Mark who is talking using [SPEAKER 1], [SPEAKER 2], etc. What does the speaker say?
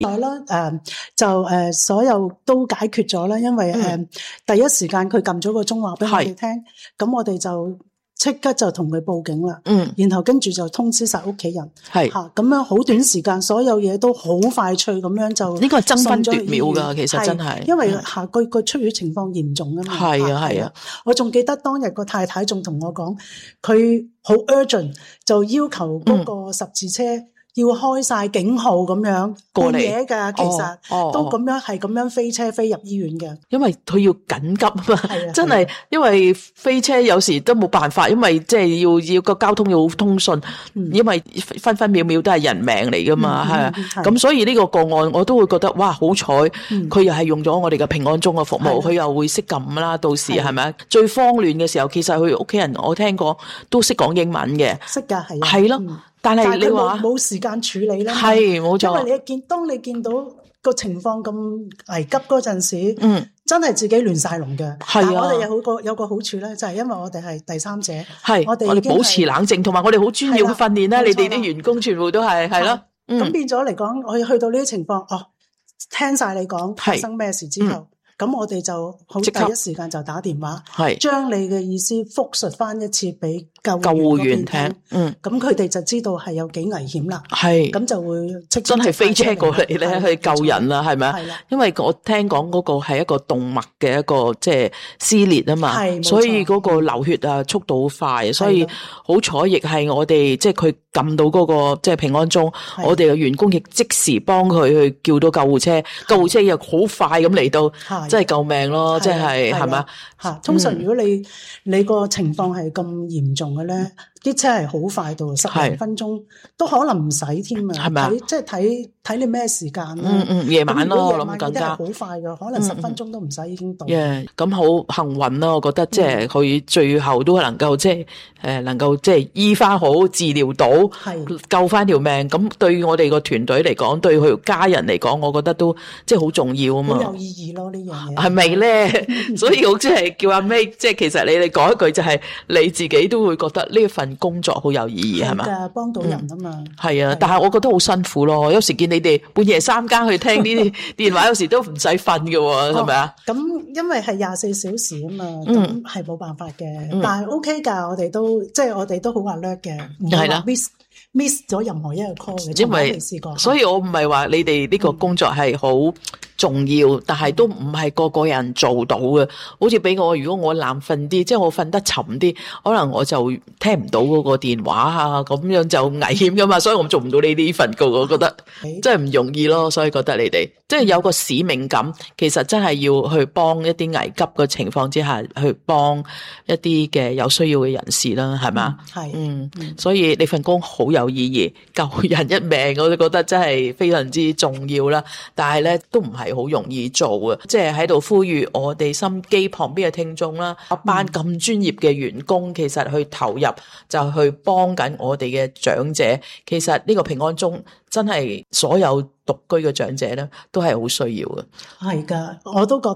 [SPEAKER 1] 係啦，所有都解決咗啦，因為第一時間佢撳咗個鐘話俾我哋聽，咁我哋就即刻就同佢報警啦，然後跟住就通知晒屋企人，咁樣好短時間，所有嘢都好快脆咁樣就
[SPEAKER 2] 呢個係爭分奪秒噶，其實真係，
[SPEAKER 1] 因為個出血情況嚴重啊嘛，係啊，我仲記得當日個太太仲同我講，佢好 urgent 就要求嗰個十字車要開晒警號咁樣過夜噶，其實都咁樣係咁樣飛車飛入醫院嘅，
[SPEAKER 2] 因為佢要緊急啊嘛，真係因為飛車有時都冇辦法，因為即係要個交通要通順，因為分分秒秒都係人命嚟噶嘛，係咁所以呢個個案我都會覺得哇好彩，佢又係用咗我哋嘅平安鐘嘅服務，佢又會識撳啦，到時係咪最慌亂嘅時候，其實佢屋企人我聽過都識講英文嘅，
[SPEAKER 1] 識噶
[SPEAKER 2] 係咯。但係你話
[SPEAKER 1] 冇時間處理啦，
[SPEAKER 2] 係冇錯。
[SPEAKER 1] 因為當你見到個情況咁危急嗰陣時，真係自己亂晒龍嘅。係啊，我哋有個好處咧，就係因為我哋係第三者，係我哋
[SPEAKER 2] 保持冷靜，同埋我哋好專業嘅訓練啦。你哋啲員工全部都係咯。
[SPEAKER 1] 咁變咗嚟講，我去到呢啲情況，聽晒你講發生咩事之後。咁我哋就好第一時間就打電話，將你嘅意思複述翻一次俾救護員聽，咁佢哋就知道係有幾危險啦，咁就會
[SPEAKER 2] 真係飛車過嚟咧去救人啦，係咪啊？因為我聽講嗰個係一個動脈嘅一個即係撕裂啊嘛，所以嗰個流血啊速度好快，所以好彩亦係我哋即係佢撳到嗰個即係平安鐘，我哋嘅員工亦即時幫佢去叫到救護車，救護車又好快咁嚟到。真係救命咯，即係係咪？
[SPEAKER 1] 通常如果你個情況係咁嚴重嘅咧，啲車係好快到10零分鐘都可能唔使添啊，係咪？即係睇你咩時間啦。
[SPEAKER 2] 夜晚咯，我諗更加
[SPEAKER 1] 好快㗎，可能10分鐘都唔使已經到。
[SPEAKER 2] 咁好幸運咯，我覺得即係佢最後都能夠即係能夠即係醫翻好，治療到，救翻條命。咁對我哋個團隊嚟講，對佢家人嚟講，我覺得都即係好重要啊嘛。
[SPEAKER 1] 好有意義咯，呢樣嘢
[SPEAKER 2] 係咪咧？所以我即係叫阿 May，即係其實你哋講一句就係你自己都會覺得呢份工作好有意義，係嘛？
[SPEAKER 1] 係㗎，幫到人啊嘛。
[SPEAKER 2] 係啊，但係我覺得好辛苦咯。有時見你哋半夜3更去聽呢啲電話，有時都唔使瞓㗎喎，係咪啊？
[SPEAKER 1] 咁因為係24小時啊嘛，咁係冇辦法嘅。但係 OK 㗎，我哋都好alert嘅，唔係話 miss 咗任何一個 call 嘅，因為未試過。
[SPEAKER 2] 所以我唔係話你哋呢個工作係好重要，但係都唔係個個人做到嘅。好似俾我，如果我懶瞓啲，即係我瞓得沉啲，可能我就聽唔到嗰個電話啊，咁樣就危險噶嘛。所以我做唔到你呢份工，我覺得真係唔容易咯。所以覺得你哋即係有個使命感，其實真係要去幫一啲危急嘅情況之下，去幫一啲嘅有需要嘅人士啦，係咪？係，所以你份工好有意義，救人一命，我都覺得真係非常之重要啦。但係咧都唔係好容易做啊！即係喺度呼籲我哋心機旁邊嘅聽眾啦，一班咁專業嘅員工，其實去投入就去幫緊我哋嘅長者。其實呢個平安鐘真係所有獨居嘅長者咧，都係好需要嘅。
[SPEAKER 1] 係噶，我都覺得。